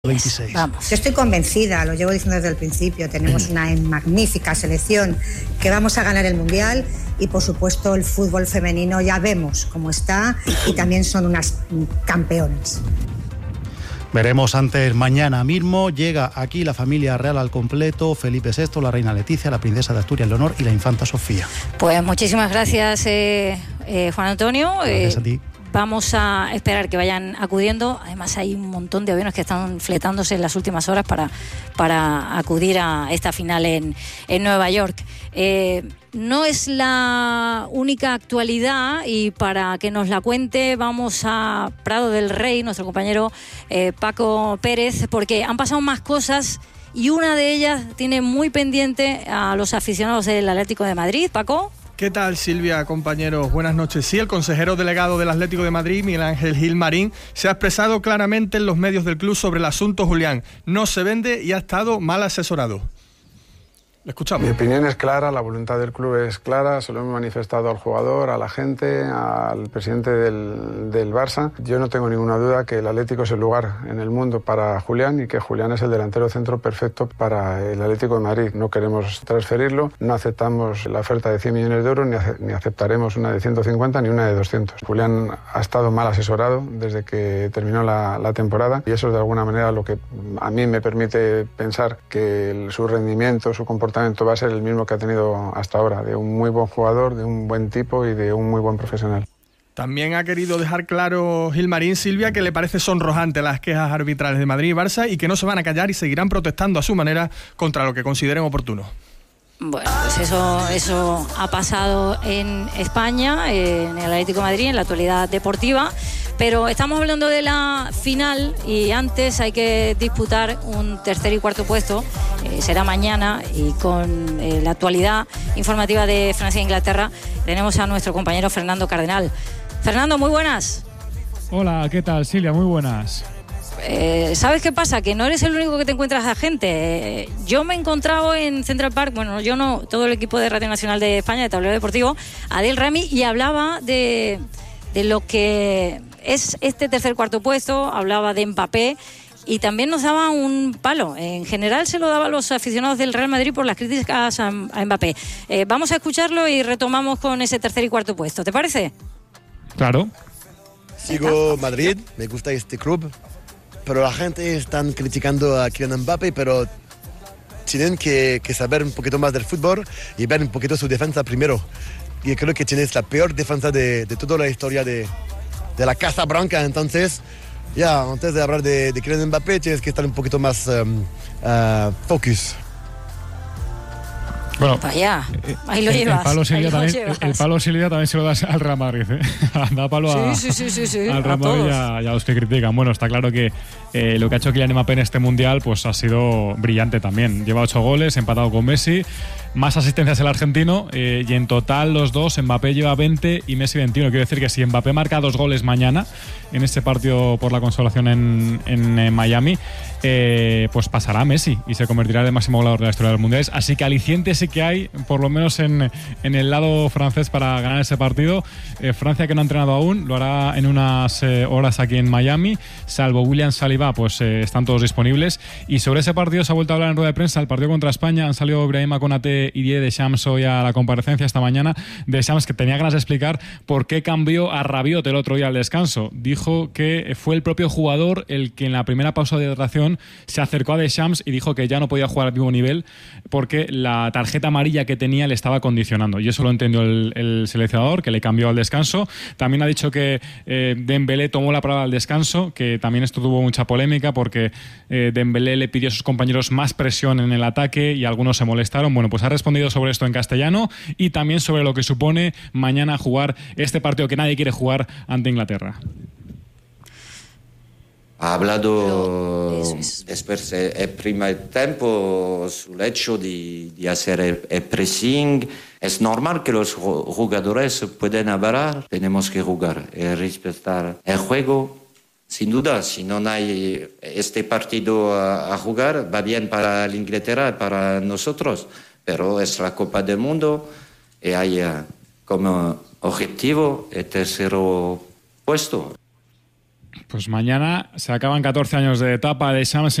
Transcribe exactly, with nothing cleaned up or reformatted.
veintiséis. Vamos. Yo estoy convencida, lo llevo diciendo desde el principio, tenemos una magnífica selección que vamos a ganar el Mundial y por supuesto el fútbol femenino ya vemos cómo está y también son unas campeonas. Veremos antes mañana mismo. Llega aquí la familia real al completo: Felipe sexto, la reina Leticia, la princesa de Asturias Leonor y la infanta Sofía. Pues muchísimas gracias, eh, eh, Juan Antonio. Gracias eh, a ti. Vamos a esperar que vayan acudiendo. Además hay un montón de aviones que están fletándose en las últimas horas para, para acudir a esta final en, en Nueva York. Eh, no es la única actualidad y para que nos la cuente vamos a Prado del Rey, nuestro compañero eh, Paco Pérez, porque han pasado más cosas y una de ellas tiene muy pendiente a los aficionados del Atlético de Madrid. Paco. ¿Qué tal, Silvia, compañeros? Buenas noches. Sí, el consejero delegado del Atlético de Madrid, Miguel Ángel Gil Marín, se ha expresado claramente en los medios del club sobre el asunto Julián. No se vende y ha estado mal asesorado. Le escuchamos. Mi opinión es clara, la voluntad del club es clara, se lo hemos manifestado al jugador, a la gente, al presidente del, del Barça. Yo no tengo ninguna duda que el Atlético es el lugar en el mundo para Julián y que Julián es el delantero centro perfecto para el Atlético de Madrid. No queremos transferirlo, no aceptamos la oferta de cien millones de euros, ni, ace- ni aceptaremos una de ciento cincuenta ni una de doscientos. Julián ha estado mal asesorado desde que terminó la, la temporada y eso es de alguna manera lo que a mí me permite pensar que el, su rendimiento, su comportamiento va a ser el mismo que ha tenido hasta ahora, de un muy buen jugador, de un buen tipo y de un muy buen profesional. También ha querido dejar claro Gil Marín, Silvia, que le parece sonrojante las quejas arbitrales de Madrid y Barça y que no se van a callar y seguirán protestando a su manera contra lo que consideren oportuno. Bueno, pues eso, eso ha pasado en España, en el Atlético de Madrid, en la actualidad deportiva, pero estamos hablando de la final y antes hay que disputar un tercer y cuarto puesto, eh, será mañana y con eh, la actualidad informativa de Francia e Inglaterra tenemos a nuestro compañero Fernando Cardenal. Fernando, muy buenas. Hola, ¿qué tal, Silvia? Muy buenas. Eh, ¿Sabes qué pasa? Que no eres el único que te encuentras a gente. Eh, yo me he encontrado en Central Park, bueno, yo no, todo el equipo de Radio Nacional de España, de Tablero Deportivo, Adel Rami, y hablaba de, de lo que es este tercer cuarto puesto, hablaba de Mbappé y también nos daba un palo. En general se lo daba a los aficionados del Real Madrid por las críticas a, a Mbappé. Eh, vamos a escucharlo y retomamos con ese tercer y cuarto puesto. ¿Te parece? Claro. Sigo Madrid, me gusta este club, pero la gente está criticando a Kylian Mbappé, pero tienen que, que saber un poquito más del fútbol y ver un poquito su defensa primero. Y creo que tienes la peor defensa de, de toda la historia de, de la Casa Blanca, entonces ya, antes de hablar de, de Kylian Mbappé tienes que estar un poquito más um, uh, focus. Bueno, Vaya, ahí lo el, llevas. El palo Silvia ahí lo también, llevas. el palo Silvia también se lo das al Real Madrid, ¿eh? Da palo a, sí, sí, sí, sí, sí, al Real Madrid y a, y a los que critican. Bueno, está claro que eh, lo que ha hecho Kylian Mbappé en este Mundial pues ha sido brillante también. Lleva ocho goles, empatado con Messi, más asistencias el argentino eh, y en total los dos, Mbappé lleva veinte y Messi veintiuno. Quiero decir que si Mbappé marca dos goles mañana en este partido por la consolación en, en, en Miami, eh, pues pasará a Messi y se convertirá en el máximo goleador de la historia de los mundiales. Así que aliciente sí que hay, por lo menos en, en el lado francés, para ganar ese partido. Eh, Francia, que no ha entrenado aún, lo hará en unas eh, horas aquí en Miami, salvo William Saliba, pues eh, están todos disponibles. Y sobre ese partido se ha vuelto a hablar en rueda de prensa. El partido contra España, han salido Brahima Konaté y Didier Deschamps hoy a la comparecencia esta mañana. Deschamps, que tenía ganas de explicar por qué cambió a Rabiot el otro día al descanso. Dijo que fue el propio jugador el que en la primera pausa de hidratación se acercó a Deschamps y dijo que ya no podía jugar al mismo nivel porque la tarjeta amarilla que tenía le estaba condicionando, y eso lo entendió el, el seleccionador, que le cambió al descanso. También ha dicho que eh, Dembélé tomó la palabra al descanso, que también esto tuvo mucha polémica porque eh, Dembélé le pidió a sus compañeros más presión en el ataque y algunos se molestaron. Bueno, pues ha respondido sobre esto en castellano y también sobre lo que supone mañana jugar este partido que nadie quiere jugar ante Inglaterra. Ha hablado después del primer tiempo sobre el hecho de, de hacer el, el pressing. Es normal que los jugadores puedan hablar, tenemos que jugar y respetar el juego. Sin duda, si no hay este partido a, a jugar, va bien para la Inglaterra y para nosotros, pero es la Copa del Mundo y hay uh, como objetivo el tercer puesto. Pues mañana se acaban catorce años de etapa de Champs